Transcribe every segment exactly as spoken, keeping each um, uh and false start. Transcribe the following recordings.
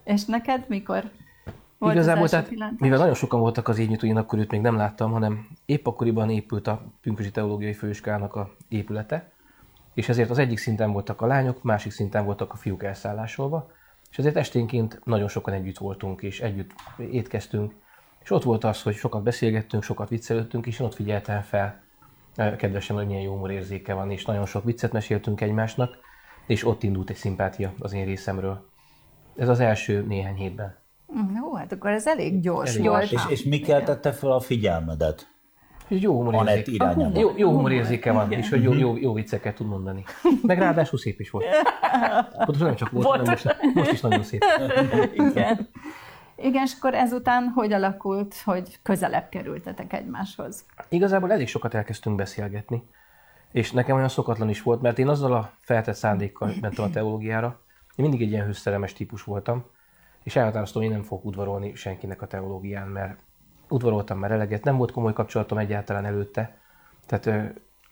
És neked mikor volt Igazából, az első tehát, pillantás? mivel nagyon sokan voltak az évnyitó, én akkor őt még nem láttam, hanem épp akkoriban épült a Pünkösdi Teológiai Főiskolának a épülete, és ezért az egyik szinten voltak a lányok, másik szinten voltak a fiúk elszállásolva, és ezért esténként nagyon sokan együtt voltunk, és együtt étkeztünk, és ott volt az, hogy sokat beszélgettünk, sokat viccelődtünk, és én ott figyeltem fel kedvesen, hogy milyen jó humorérzéke van, és nagyon sok viccet meséltünk egymásnak, és ott indult egy szimpátia az én részemről. Ez az első néhány hétben. Jó, hát akkor ez elég gyors Elég volt. És, és mi keltette fel a figyelmedet? És jó Anett humorérzéke. irányába. Jó, jó humorérzéke van, és hogy jó, jó, jó vicceket tud mondani. Meg ráadásul szép is volt. Pontosan nem csak volt, Volt. hanem most, most is nagyon szép. Igen. Igen, és akkor ezután hogy alakult, hogy közelebb kerültetek egymáshoz? Igazából elég sokat elkezdtünk beszélgetni, és nekem olyan szokatlan is volt, mert én azzal a feltett szándékkal mentem a teológiára. Én mindig egy ilyen hőszerelmes típus voltam, és elhatároztam, hogy én nem fogok udvarolni senkinek a teológián, mert udvaroltam már eleget, nem volt komoly kapcsolatom egyáltalán előtte, tehát,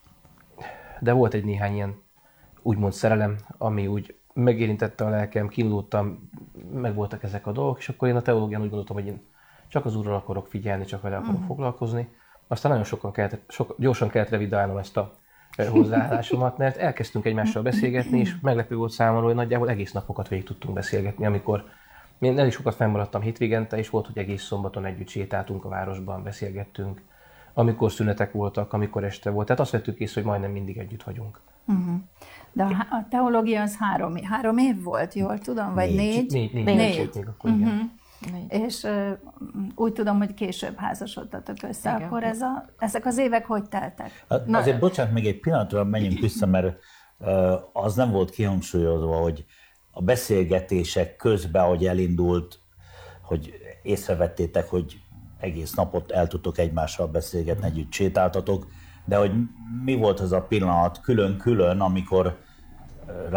de volt egy néhány ilyen úgymond szerelem, ami úgy megérintette a lelkem, kínlódtam, meg voltak ezek a dolgok, és akkor én a teológián úgy gondoltam, hogy én csak az Úrral akarok figyelni, csak vele akarok uh-huh. foglalkozni. Aztán nagyon sokan kellett, sok, gyorsan kellett revidálnom ezt a hozzáállásomat, mert elkezdtünk egymással beszélgetni, és meglepő volt számomra, hogy nagyjából egész napokat végig tudtunk beszélgetni, amikor én elég sokat fennmaradtam hétvégente, és volt, hogy egész szombaton együtt sétáltunk a városban, beszélgettünk, amikor szünetek voltak, amikor este volt. Tehát azt vettük észre, hogy majdnem mindig együtt vagyunk. Uh-huh. De a, a teológia az három, három év volt, jól tudom? Vagy négy? Négy, négy, négy, négy. Még akkor, uh-huh. igen. És uh, úgy tudom, hogy később házasodtatok össze, Igen. akkor ez a, ezek az évek hogy teltek? Hát azért bocsánat, még egy pillanatra menjünk vissza, mert uh, az nem volt kihangsúlyozva, hogy a beszélgetések közben, hogy elindult, hogy észrevettétek, hogy egész napot el tudtok egymással beszélgetni, együtt sétáltatok, de hogy mi volt az a pillanat külön-külön, amikor